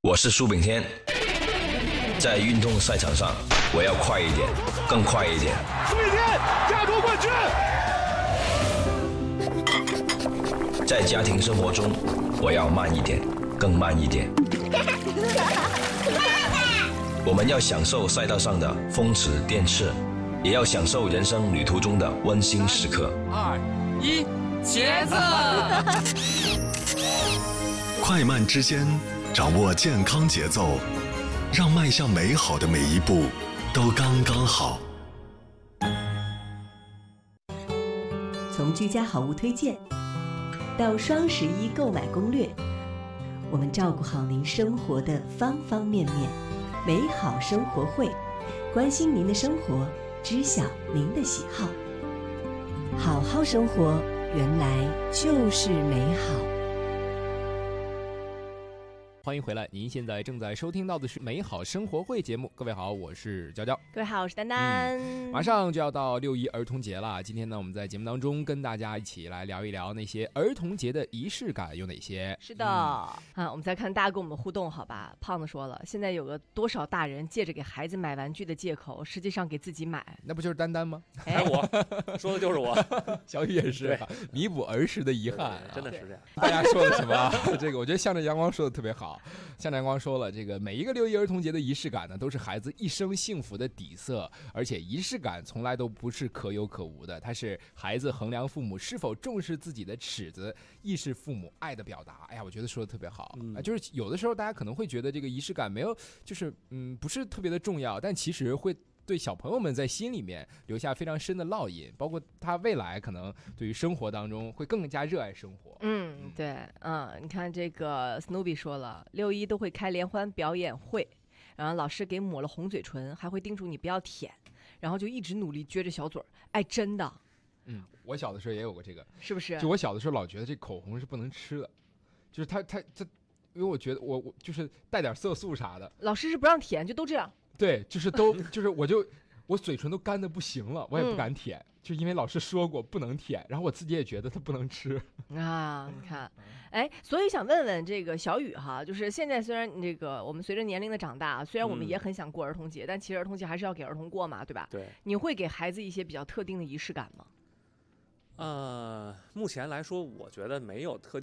我是苏炳添，在运动赛场上，我要快一点，更快一点。 苏炳添，亚洲冠军。 在家庭生活中，我要慢一点，更慢一点。我们要享受赛道上的风驰电掣，也要享受人生旅途中的温馨时刻。 2、1，茄子！ 快慢之间，掌握健康节奏，让迈向美好的每一步都刚刚好。 从居家好物推荐到双11购买攻略，我们照顾好您生活的方方面面。美好生活会，关心您的生活，知晓您的喜好。好好生活，原来就是美好。 欢迎回来，您现在正在收听到的是美好生活会节目。各位好，我是娇娇。 各位好，我是丹丹。 马上就要到6·1儿童节了，今天呢，我们在节目当中跟大家一起来聊一聊那些儿童节的仪式感有哪些。 是的，我们再看大家跟我们互动，好吧？胖子说了，现在有个多少大人借着给孩子买玩具的借口，实际上给自己买， 那不就是丹丹吗？ 我说的就是我， 小雨也是，弥补儿时的遗憾， 真的是这样。 大家说的什么？这个我觉得向着阳光说的特别好。向着阳光说了，这个每一个6·1儿童节的仪式感呢，都是孩子一生幸福的底色，而且仪式感从来都不是可有可无的，它是孩子衡量父母是否重视自己的尺子，亦是父母爱的表达。哎呀，我觉得说的特别好。就是有的时候大家可能会觉得这个仪式感没有，就是不是特别的重要，但其实会对小朋友们在心里面留下非常深的烙印，包括他未来可能对于生活当中会更加热爱生活。 对，你看这个 Snoopy 说了，6·1都会开联欢表演会，然后老师给抹了红嘴唇，还会叮嘱你不要舔，然后就一直努力撅着小嘴儿。哎，真的。 我小的时候也有过这个， 是不是？ 就我小的时候老觉得这口红是不能吃的，就是它，因为我觉得我就是带点色素啥的。 老师是不让舔，就都这样。 对，就是就是我嘴唇都干的不行了，我也不敢舔，就因为老师说过不能舔，然后我自己也觉得它不能吃啊。你看，所以想问问这个小雨哈，就是现在虽然这个我们随着年龄的长大，虽然我们也很想过儿童节，但其实儿童节还是要给儿童过嘛，对吧？ 对。 你会给孩子一些比较特定的仪式感吗？ 目前来说，我觉得没有特定